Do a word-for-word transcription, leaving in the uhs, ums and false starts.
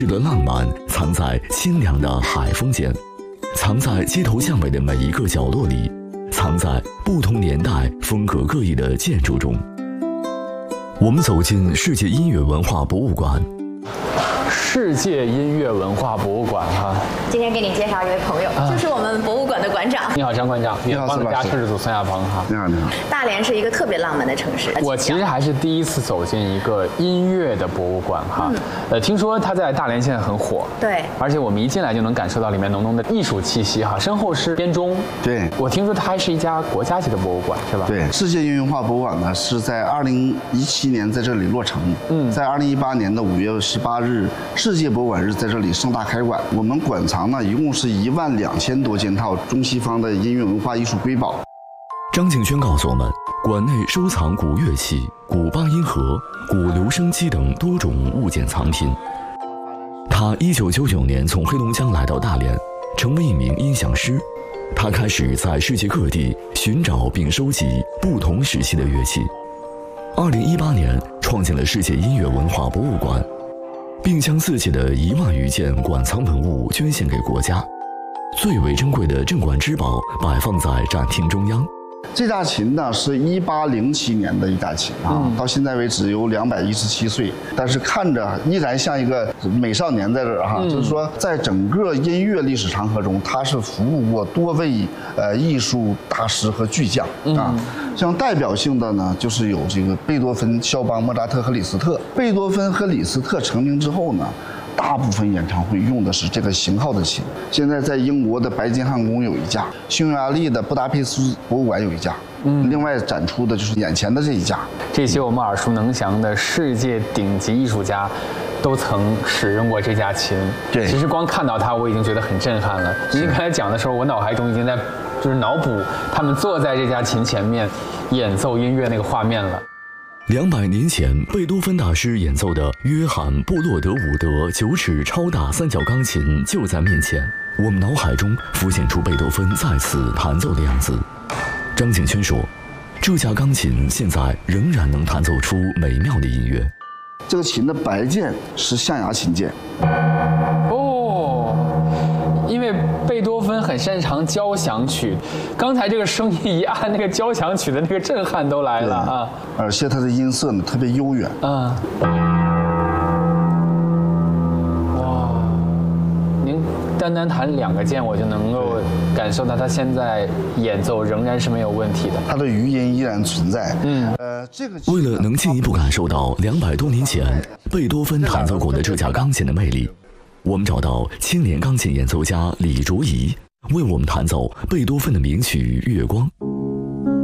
的浪漫藏在清凉的海风间，藏在街头巷尾的每一个角落里，藏在不同年代风格各异的建筑中。我们走进世界音乐文化博物馆。 世界音乐文化博物馆哈， 今天给你介绍一位朋友，啊、就是我们博物馆的馆长。 你好，张馆长。 你好， 方的家摄制组孙亚鹏哈。 你好，你好。 大连是一个特别浪漫的城市。 我其实还是第一次走进一个音乐的博物馆哈。嗯、呃，听说它在大连现在很火。 对。 而且我们一进来就能感受到里面浓浓的艺术气息哈。身后是编钟。 对。 我听说它还是一家国家级的博物馆，是吧？ 对。世界音乐文化博物馆呢是在二零一七年在这里落成。嗯。在二零一八年的五月十八日，世界博物馆日在这里盛大开馆。我们馆藏呢，一共是一万两千多件套中西方的音乐文化艺术瑰宝。 张敬轩告诉我们，馆内收藏古乐器、古八音盒、古留声机等多种物件藏品。他一九九九年从黑龙江来到大连，成为一名音响师。他开始在世界各地寻找并收集不同时期的乐器。二零一八年，创建了世界音乐文化博物馆，并将自己的一万余件馆藏文物捐献给国家。最为珍贵的镇馆之宝摆放在展厅中央。 这架琴呢是一八零七年的一架琴啊，嗯、到现在为止有两百一十七岁，但是看着依然像一个美少年在这儿哈。嗯、就是说，在整个音乐历史长河中，他是服务过多位呃艺术大师和巨匠啊。嗯、像代表性的呢，就是有这个贝多芬、肖邦、莫扎特和李斯特。贝多芬和李斯特成名之后呢，大部分演唱会用的是这个型号的琴。现在在英国的白金汉宫有一架，匈牙利的布达佩斯博物馆有一架，嗯，另外展出的就是眼前的这一架。 这些我们耳熟能详的世界顶级艺术家，都曾使用过这架琴。 对， 其实光看到它，我已经觉得很震撼了。您刚才讲的时候，我脑海中已经在就是脑补他们坐在这架琴前面演奏音乐那个画面了。 两百年前，贝多芬大师演奏的约翰·布洛德伍德九尺超大三角钢琴就在面前，我们脑海中浮现出贝多芬在此弹奏的样子。张敬轩说，这架钢琴现在仍然能弹奏出美妙的音乐。 这个琴的白键是象牙琴键。 哦，因为贝多芬很擅长交响曲，刚才这个声音一按，那个交响曲的那个震撼都来了啊！ 而且它的音色呢特别悠远。 嗯。哇，您单单弹两个键，我就能够感受到他现在演奏仍然是没有问题的， 他的余音依然存在。嗯，呃，这个为了能进一步感受到两百多年前贝多芬弹奏过的这架钢琴的魅力，我们找到青年钢琴演奏家李卓宜，为我们弹奏贝多芬的名曲《月光》。